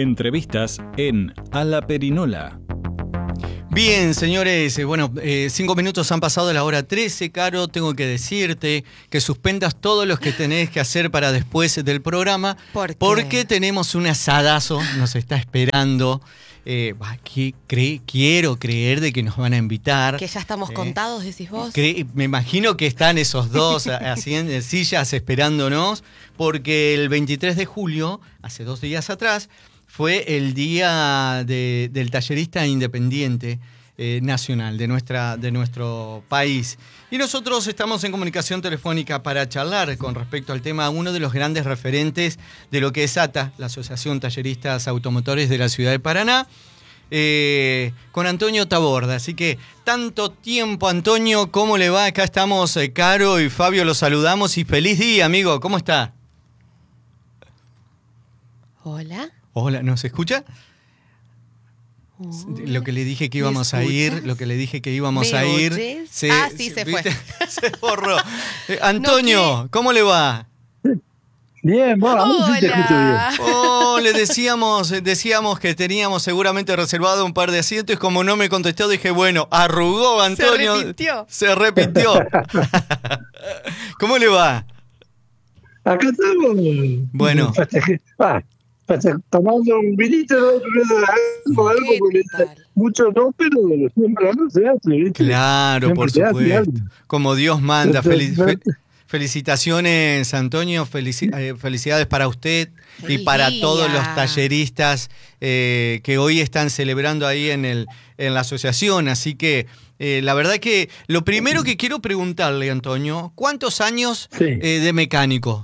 Entrevistas en A la Perinola. Bien, señores, 5 minutos han pasado de la hora 13, Caro, tengo que decirte que suspendas todos los que tenés que hacer para después del programa, porque tenemos un asadazo, nos está esperando. Quiero creer de que nos van a invitar. Que ya estamos contados, decís vos. Me imagino que están esos dos así en sillas esperándonos, porque el 23 de julio, hace 2 días atrás, fue el día del tallerista independiente nacional de nuestro país. Y nosotros estamos en comunicación telefónica para charlar con respecto al tema, uno de los grandes referentes de lo que es ATA, la Asociación Talleristas Automotores de la Ciudad de Paraná, con Antonio Taborda. Así que, tanto tiempo, Antonio, ¿cómo le va? Acá estamos, Caro y Fabio, los saludamos y feliz día, amigo. ¿Cómo está? Hola. Hola, ¿nos escucha? Lo que le dije que íbamos a ir, se fue. Se borró. Antonio, ¿cómo le va? Bien, bueno, sí te escucho bien. Le decíamos que teníamos seguramente reservado un par de asientos y como no me contestó dije, bueno, arrugó Antonio. Se repitió. ¿Cómo le va? Acá estamos. Bueno. Tomando un vinito, algo, mucho no, pero siempre no se hace, ¿viste? Claro, siempre por supuesto. Como Dios manda. Felicitaciones, Antonio. Felicidades para usted y para todos los talleristas que hoy están celebrando ahí en la asociación. Así que la verdad que lo primero que quiero preguntarle, Antonio, ¿cuántos años de mecánico?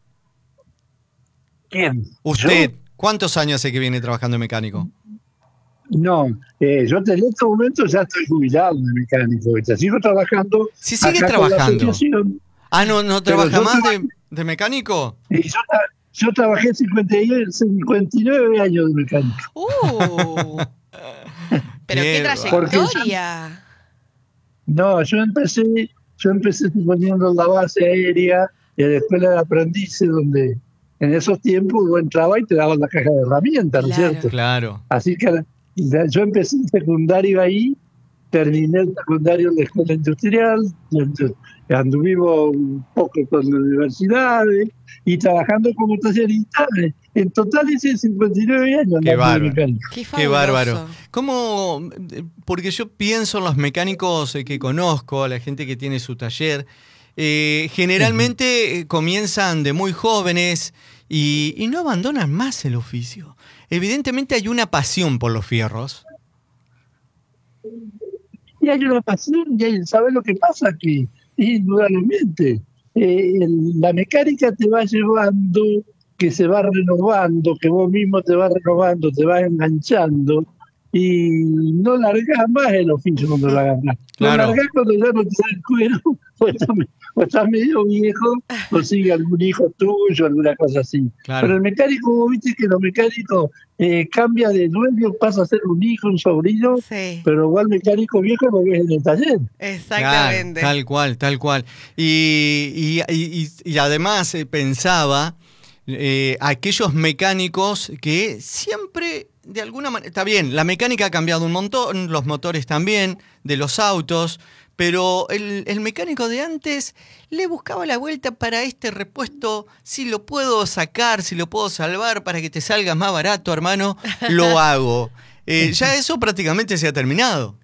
¿Quién? ¿Usted? ¿Yo? ¿Cuántos años hace que viene trabajando de mecánico? No, yo en este momento ya estoy jubilado de mecánico. Sigo trabajando. ¿Sí sigue trabajando? ¿No trabaja más de mecánico? Yo trabajé 59 años de mecánico. Pero qué trayectoria. Yo empecé poniendo la base aérea en la escuela de aprendices donde en esos tiempos uno entraba y te daban la caja de herramientas, ¿no es cierto? Claro. Así que yo empecé el secundario ahí, terminé el secundario en la escuela industrial, anduvimos un poco con la universidad y trabajando como tallerista. En total hice 59 años. Qué bárbaro. ¿Cómo? Porque yo pienso en los mecánicos que conozco, la gente que tiene su taller. Generalmente comienzan de muy jóvenes y no abandonan más el oficio. Evidentemente hay una pasión por los fierros. Y hay una pasión, ¿sabes lo que pasa? Que indudablemente la mecánica te va llevando, que se va renovando, que vos mismo te vas renovando, te vas enganchando y no largás más el oficio cuando lo agarrás. Lo largás cuando ya no te da el cuero, o estás medio viejo, o sigue algún hijo tuyo, alguna cosa así. Claro. Pero el mecánico, vos viste que los mecánicos cambia de dueño, pasa a ser un hijo, un sobrino, pero igual mecánico viejo lo ves en el taller. Exactamente. Claro, tal cual. Y además pensaba aquellos mecánicos que siempre, de alguna manera, está bien, la mecánica ha cambiado un montón, los motores también, de los autos, pero el mecánico de antes le buscaba la vuelta para este repuesto, si lo puedo sacar, si lo puedo salvar para que te salga más barato, hermano, lo hago. Ya eso prácticamente se ha terminado.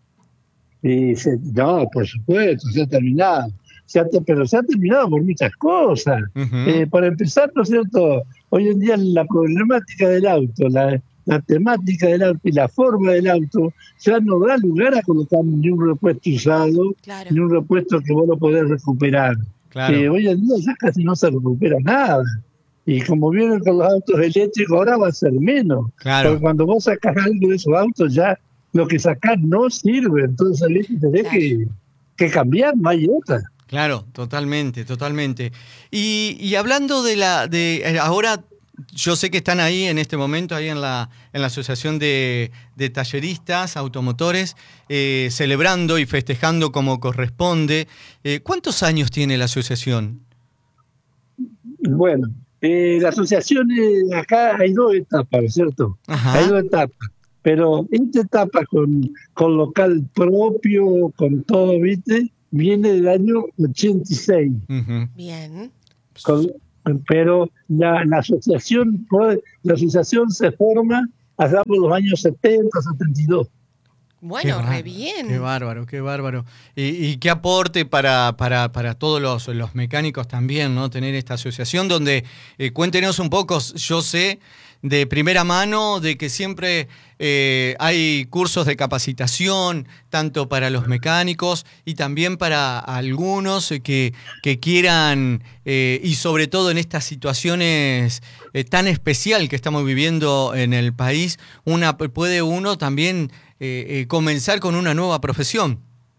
No, por supuesto, se ha terminado. Pero se ha terminado por muchas cosas. Uh-huh. Para empezar, ¿no es cierto? Hoy en día la problemática del auto, la temática del auto y la forma del auto ya no da lugar a colocar ni un repuesto usado, ni un repuesto que vos lo podés recuperar. Claro. Hoy en día ya casi no se recupera nada. Y como vienen con los autos eléctricos, ahora va a ser menos. Claro. Porque cuando vos sacás algo de esos autos, ya lo que sacás no sirve. Entonces tenés que cambiar, no hay otra. Claro, totalmente. Y hablando de ahora, yo sé que están ahí en este momento, ahí en la Asociación de Talleristas Automotores, celebrando y festejando como corresponde. ¿Cuántos años tiene la asociación? Bueno, La asociación, acá hay 2 etapas, ¿cierto? Ajá. Hay 2 etapas. Pero esta etapa con local propio, con todo, ¿viste? Viene del año 86. Ujú. Bien. Con- pero la asociación se forma allá por los años 70, 72. Bueno, Qué re bien. Qué bárbaro, qué bárbaro. Y qué aporte para todos los mecánicos también, ¿no? Tener esta asociación donde, cuéntenos un poco, yo sé de primera mano de que siempre hay cursos de capacitación, tanto para los mecánicos y también para algunos que quieran, y sobre todo en estas situaciones tan especial que estamos viviendo en el país, puede uno también comenzar con una nueva profesión.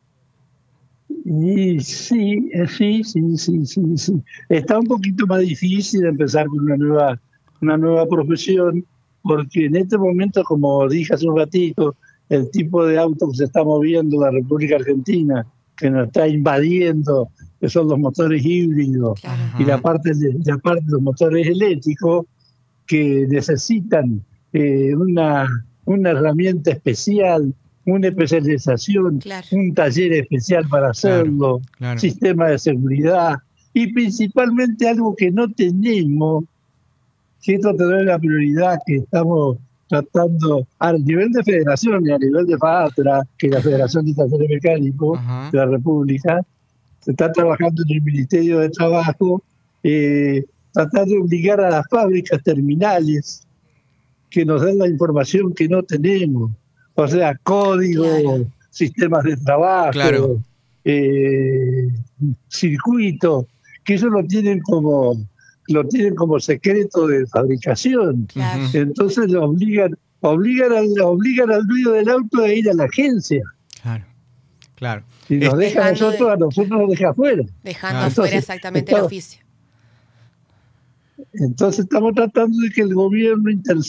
Y sí. Está un poquito más difícil empezar con una nueva profesión, porque en este momento, como dije hace un ratito, el tipo de auto que se está moviendo en la República Argentina, que nos está invadiendo, que son los motores híbridos, Claro. Ajá. y la parte de los motores eléctricos, que necesitan una herramienta especial, una especialización, Claro. un taller especial para hacerlo, claro. sistema de seguridad, y principalmente algo que no tenemos, que esto te doy la prioridad que estamos tratando a nivel de federación y a nivel de FATRA, que es la Federación de Talleres Mecánicos Ajá. de la República. Se está trabajando en el Ministerio de Trabajo, tratar de obligar a las fábricas terminales que nos den la información que no tenemos, o sea, código, Claro. sistemas de trabajo, Claro. circuitos, que eso lo tienen como secreto de fabricación. Claro. Ujú. Entonces lo obligan al dueño del auto a ir a la agencia Claro, claro. y nos deja Dejando a nosotros nos deja afuera. Dejando Claro. afuera Entonces, exactamente el está- oficio. Entonces estamos tratando de que el gobierno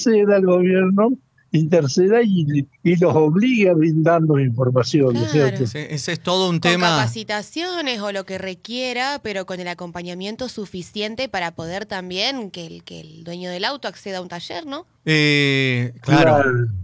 interceda y los obligue a brindarnos información, ¿no es Claro. cierto? Ese es todo un Con tema. capacitaciones o lo que requiera, pero con el acompañamiento suficiente para poder también que el dueño del auto acceda a un taller, ¿no? Claro.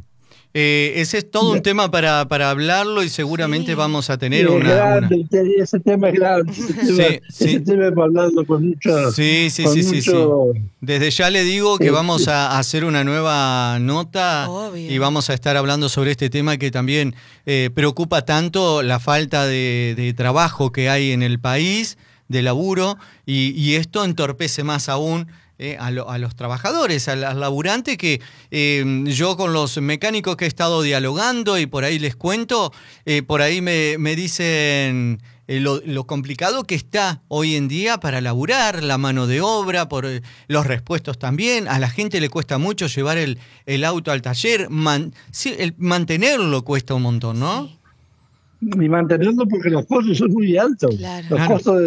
Ese es todo un tema para hablarlo y seguramente Sí. vamos a Y tener es una. grande, ese tema es grande, Sí. ese tema hemos hablado con mucho... Sí. Desde ya le digo que vamos a hacer una nueva nota. Obvio. Y vamos a estar hablando sobre este tema que también preocupa tanto, la falta de trabajo que hay en el país, de laburo, y esto entorpece más aún a los trabajadores, al laburante, que yo con los mecánicos que he estado dialogando y por ahí les cuento, por ahí me dicen lo complicado que está hoy en día para laburar, la mano de obra, por los repuestos también. A la gente le cuesta mucho llevar el auto al taller, mantenerlo cuesta un montón, ¿no? Sí. Y mantenerlo porque los costos son muy altos. Claro. Los Claro. costos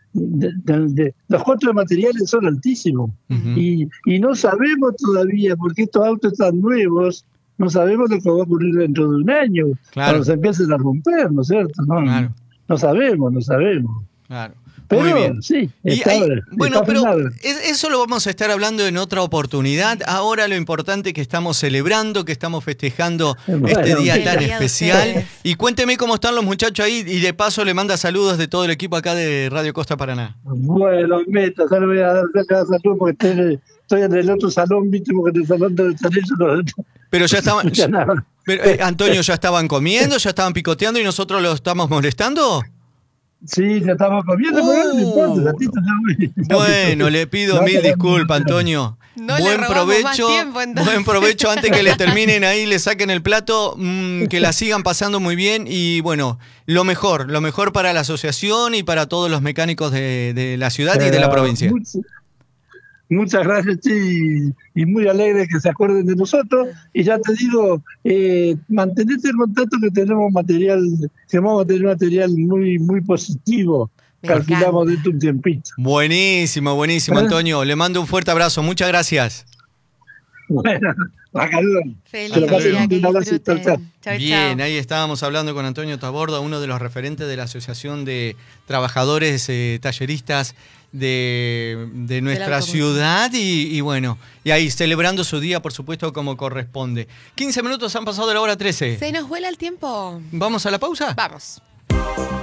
los costos de materiales son altísimos. Ujú. Y no sabemos todavía, porque estos autos están nuevos, no sabemos lo que va a ocurrir dentro de un año, Claro. cuando se empiecen a romper, ¿no es cierto? Claro. No sabemos. Claro. Pero Muy bien. sí, Y está bueno, pero frenado. eso lo vamos a estar hablando en otra oportunidad. Ahora lo importante es que estamos celebrando, que estamos festejando Bueno, este día el tan día de especial. ustedes. Y cuénteme cómo están los muchachos ahí y de paso le manda saludos de todo el equipo acá de Radio Costa Paraná. Bueno, Meta, ya le voy a dar salud porque estoy en el otro salón, ¿viste? Porque en el salón del salón Pero ya estaban, ya nada. pero, Antonio, ya estaban comiendo, ya estaban picoteando y nosotros los estamos molestando. Sí, ya estamos comiendo, pero no importa, ratito ya voy. Bueno, le pido No, mil no, disculpas, no. Antonio. No le robamos más tiempo, entonces. Buen provecho antes que le terminen ahí, le saquen el plato, que la sigan pasando muy bien y bueno, lo mejor para la asociación y para todos los mecánicos de la ciudad y de la provincia. Muchas gracias, sí, y muy alegre que se acuerden de nosotros. Y ya te digo, mantenete en contacto que tenemos material, que vamos a tener material muy, muy positivo. Me Calculamos encanta. dentro de un tiempito. Buenísimo, Antonio. Le mando un fuerte abrazo. Muchas gracias. Bueno, saludos. Feliz Hasta luego. día, que Un abrazo, disfruten. chao, Chau, Bien, chau. ahí estábamos hablando con Antonio Taborda, uno de los referentes de la Asociación de Trabajadores Talleristas de nuestra ciudad y bueno, y ahí celebrando su día, por supuesto, como corresponde. 15 minutos han pasado de la hora 13. Se nos vuela el tiempo. ¿Vamos a la pausa? Vamos.